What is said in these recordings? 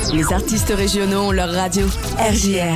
Les artistes régionaux ont leur radio. RJR.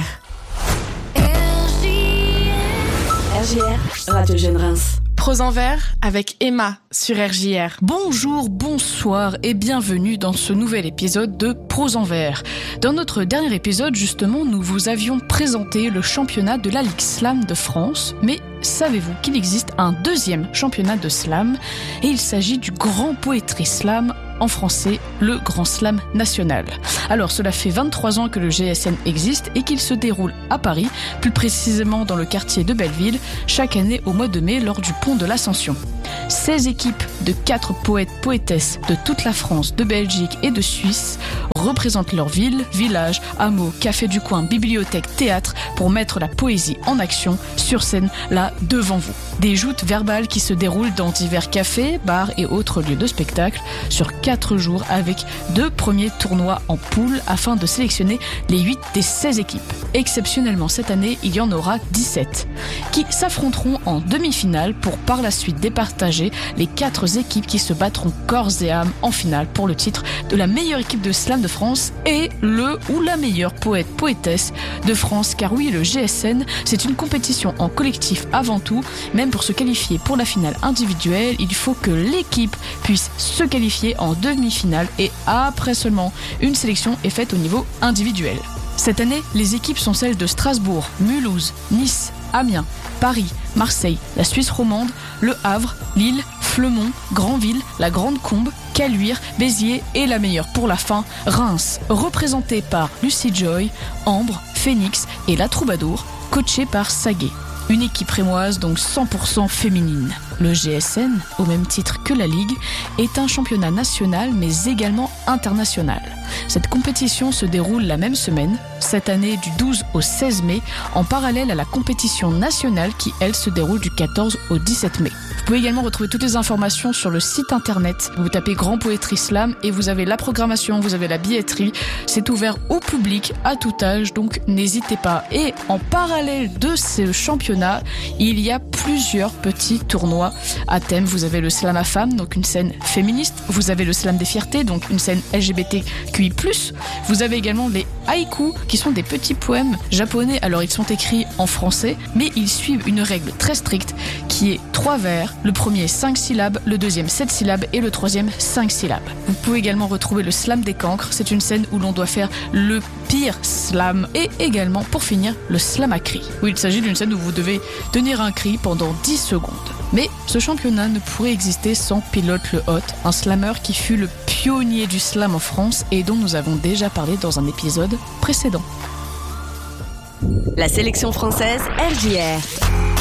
RJR, Radio Jeune Reims. Prose en Vert avec Emma sur RJR. Bonjour, bonsoir et bienvenue dans ce nouvel épisode de Prose en Vert. Dans notre dernier épisode, justement, nous vous avions présenté le championnat de la Ligue Slam de France, mais savez-vous qu'il existe un deuxième championnat de slam et il s'agit du Grand Poétry Slam, en français, le Grand Slam National. Alors, cela fait 23 ans que le GSN existe et qu'il se déroule à Paris, plus précisément dans le quartier de Belleville, chaque année au mois de mai lors du pont de l'Ascension. 16 équipes de 4 poètes, poétesses de toute la France, de Belgique et de Suisse représentent leur ville, village, hameau, café du coin, bibliothèque, théâtre pour mettre la poésie en action sur scène, là, devant vous. Des joutes verbales qui se déroulent dans divers cafés, bars et autres lieux de spectacle sur 4 jours avec 2 premiers tournois en poule afin de sélectionner les 8 des 16 équipes. Exceptionnellement, cette année, il y en aura 17 qui s'affronteront en demi-finale pour par la suite départager les 4 équipes qui se battront corps et âme en finale pour le titre de la meilleure équipe de slam de France et le ou la meilleure poète-poétesse de France. Car oui, le GSN, c'est une compétition en collectif avant tout. Même pour se qualifier pour la finale individuelle, il faut que l'équipe puisse se qualifier en demi-finale et après seulement une sélection est faite au niveau individuel. Cette année, les équipes sont celles de Strasbourg, Mulhouse, Nice, Amiens, Paris, Marseille, la Suisse romande, Le Havre, Lille, Flemont, Granville, la Grande Combe, Caluire, Béziers et la meilleure pour la fin, Reims, représentée par Lucie Joy, Ambre, Phoenix et La Troubadour, coachée par Saguet. Une équipe rémoise donc 100% féminine. Le GSN, au même titre que la Ligue, est un championnat national mais également international. Cette compétition se déroule la même semaine, cette année du 12 au 16 mai, en parallèle à la compétition nationale qui, elle, se déroule du 14 au 17 mai. Vous pouvez également retrouver toutes les informations sur le site internet. Vous tapez Grand Poétry Slam et vous avez la programmation, vous avez la billetterie. C'est ouvert au public à tout âge, donc n'hésitez pas. Et en parallèle de ce championnat, il y a plusieurs petits tournois à thème. Vous avez le slam à femmes, donc une scène féministe. Vous avez le slam des fiertés, donc une scène LGBTQI+. Vous avez également les haïkus, qui sont des petits poèmes japonais. Alors ils sont écrits en français, mais ils suivent une règle très stricte qui est 3 vers. Le premier 5 syllabes, le deuxième 7 syllabes et le troisième 5 syllabes. Vous pouvez également retrouver le slam des cancres. C'est une scène où l'on doit faire le pire slam. Et également, pour finir, le slam à cri. Où il s'agit d'une scène où vous devez tenir un cri pendant 10 secondes. Mais ce championnat ne pourrait exister sans Pilote Le Hot, un slammer qui fut le pionnier du slam en France et dont nous avons déjà parlé dans un épisode précédent. La sélection française RJR.